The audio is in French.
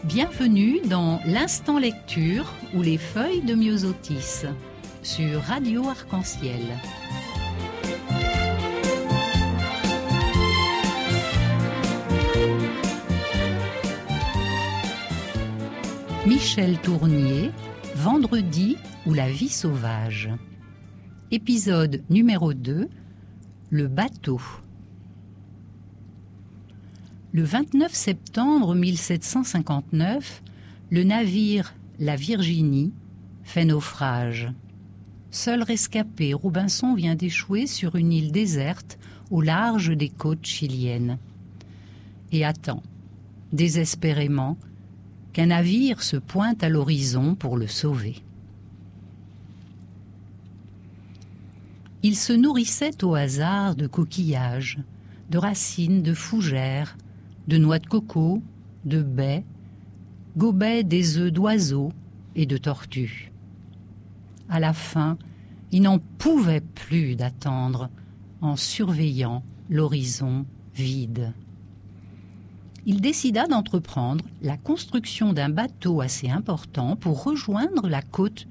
Bienvenue dans l'Instant Lecture ou les feuilles de Myosotis sur Radio Arc-en-Ciel. Michel Tournier, Vendredi ou la vie sauvage. Épisode numéro 2, le bateau. Le 29 septembre 1759, le navire La Virginie fait naufrage. Seul rescapé, Robinson vient d'échouer sur une île déserte au large des côtes chiliennes et attend, désespérément, qu'un navire se pointe à l'horizon pour le sauver. Il se nourrissait au hasard de coquillages, de racines, de fougères, de noix de coco, de baies, gobait des œufs d'oiseaux et de tortues. À la fin, il n'en pouvait plus d'attendre en surveillant l'horizon vide. Il décida d'entreprendre la construction d'un bateau assez important pour rejoindre la côte